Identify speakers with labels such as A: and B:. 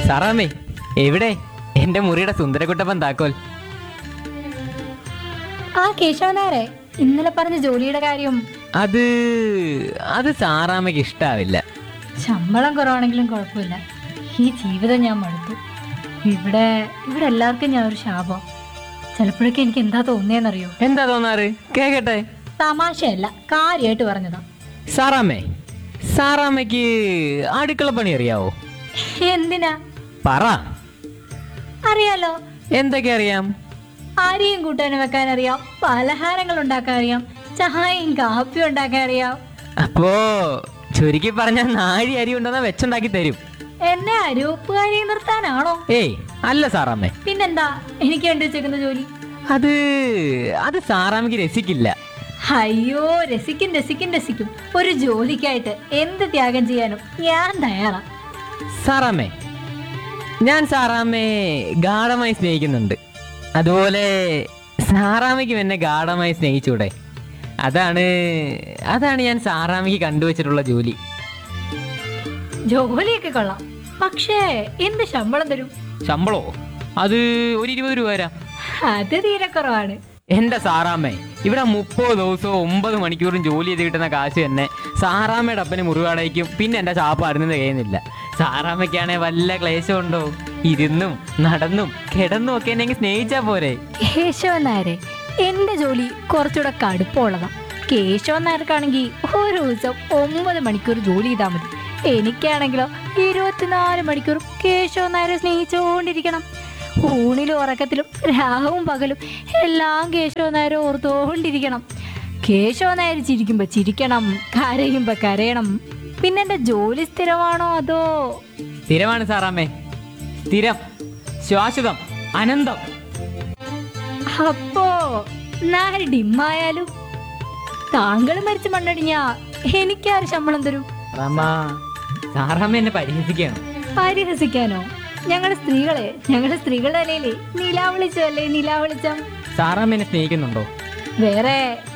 A: സാറാമ്മേ, എവിടെ എന്റെ മുറിയുടെ സുന്ദരകുട്ടപ്പൻ താക്കോൽ?
B: ആ കേശവനാരെ ഇന്നലെ പറഞ്ഞ ജോലിയുടെ കാര്യം
A: അത് സാറാമ്മയ്ക്ക് ഇഷ്ടാവില്ല.
B: ശമ്പളം കുറവാണെങ്കിലും കുഴപ്പമില്ല. ഈ ജീവിതം ഞാൻ മടുത്തു. ഇവിടെ ഇവിടെ എല്ലാവർക്കും ഞാൻ ഒരു ശാപം. ചിലപ്പോഴൊക്കെ എനിക്ക് എന്താ തോന്നിയെന്നറിയോ?
A: എന്താ തോന്നാറ്? കേക്കട്ടെ.
B: തമാശയല്ല, കാര്യമായിട്ട് പറഞ്ഞതാ.
A: സാറാമ്മയ്ക്ക് അടുക്കള പണി അറിയാവോ?
B: എന്തിനാ?
A: പറ.
B: അറിയാലോ.
A: എന്തൊക്കെ അറിയാം?
B: അരിയും കൂട്ടാനും വെക്കാൻ അറിയാം, പലഹാരങ്ങൾ ഉണ്ടാക്കാൻ അറിയാം, ചായയും കാപ്പിയും ഉണ്ടാക്കാൻ അറിയാം.
A: അപ്പോ ചുരുക്കി പറഞ്ഞ നാഴി അരി ഉണ്ടെന്നാ വെച്ചുണ്ടാക്കി തരും.
B: എന്നെ അരൂപ്പുകാരി നിർത്താനാണോ?
A: ഏയ് അല്ല സാറാമ്മേ.
B: പിന്നെന്താ എനിക്ക് വേണ്ടി വെച്ചേക്കുന്ന ജോലി?
A: അത് സാറാമ്മയ്ക്ക് രസിക്കില്ല.
B: അയ്യോ, രസിക്കും. ഒരു ജോലിക്കായിട്ട് എന്ത് ത്യാഗം ചെയ്യാനും ഞാൻ തയ്യാറാ.
A: സാറാമ്മേ, ഞാൻ സാറാമ്മയെ ഗാഢമായി സ്നേഹിക്കുന്നുണ്ട്. അതുപോലെ സാറാമ്മയ്ക്കും എന്നെ ഗാഢമായി സ്നേഹിച്ചൂടെ? അതാണ് ഞാൻ സാറാമ്മയ്ക്ക് കണ്ടുവച്ചിട്ടുള്ള ജോലി.
B: ജോലിയൊക്കെ കൊള്ളാം, പക്ഷേ എന്ത് ശമ്പളം തരും?
A: ശമ്പളോ? അത് ഒരു 20 രൂപ വരാം.
B: അത് തീരെ കുറവാണ്.
A: എന്റെ സാറാമ്മേ, ഇവിടെ 30 ദിവസവും 9 മണിക്കൂറും ജോലി ചെയ്ത് കിട്ടുന്ന കാശ് തന്നെ സാറാമ്മയുടെ അപ്പന് മുറിവാടയ്ക്കും പിന്നെ എന്റെ ചാപ്പ അറിഞ്ഞത് കഴിയുന്നില്ല. സാറാമ്മയ്ക്കാണെ വല്ല ക്ലേശമുണ്ടോ? ഇരുന്നും നടന്നും കിടന്നും ഒക്കെ എന്നെ സ്നേഹിച്ചാ പോരെ?
B: കേശവൻ നായരെ, എന്റെ ജോലി കുറച്ചുകൂടെ കടുപ്പമുള്ളതാ. കേശവൻ നായർക്കാണെങ്കിൽ ഒരു ദിവസം 9 മണിക്കൂർ ജോലി ചെയ്താൽ മതി. എനിക്കാണെങ്കിലോ 24 മണിക്കൂർ കേശവൻ നായരെ സ്നേഹിച്ചുകൊണ്ടിരിക്കണം. ഊണിലും ഉറക്കത്തിലും രാവും പകലും എല്ലാം കേശവൻ നായരെ ഓർത്തുകൊണ്ടിരിക്കണം. കേശവൻ നായർ ചിരിക്കുമ്പോ ചിരിക്കണം, കരയുമ്പോ കരയണം. പിന്നെ എന്റെ ജോലി സ്ഥിരമാണോ അതോ?
A: സ്ഥിരമാണ് സാറാമ്മേ, സ്ഥിരം, ശാശ്വതം, അനന്തം.
B: അപ്പോ നാല് ഡിമ്മായാലും താങ്കൾ മരിച്ച് മണ്ണടിഞ്ഞാ എനിക്കാര് ശമ്പളം തരും?
A: സാറാമ്മ എന്നെ പരിഹസിക്കണം.
B: പരിഹസിക്കാനോ? ഞങ്ങളുടെ സ്ത്രീകളുടെ നിലയിലേ നിലാവിളിച്ചല്ലേ നിലാവിളിച്ചം.
A: സാറാമ്മ എന്നെ സ്നേഹിക്കുന്നുണ്ടോ?
B: വേറെ